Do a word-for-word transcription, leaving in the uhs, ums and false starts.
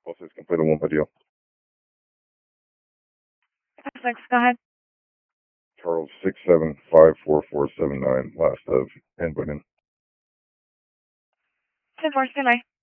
Six complete on one by deal. Six, go ahead. Charles six seven five four four seven nine. Last of input in. ten four, stand by.